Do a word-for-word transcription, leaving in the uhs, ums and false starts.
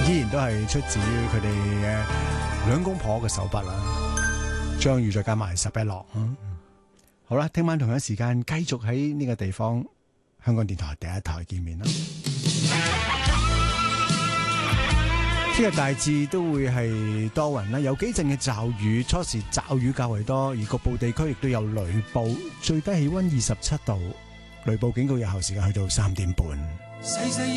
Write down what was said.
依然都係出自於佢哋嘅兩公婆嘅手筆啦。張宇再加埋十一樂，嗯，好啦，聽晚同一時間繼續喺呢個地方，香港電台第一台見面啦。聽日大致都會係多雲啦，有幾陣嘅驟雨，初時驟雨較為多，而局部地區亦都有雷暴，最低氣溫二十七度，雷暴警告有效時間去到三點半。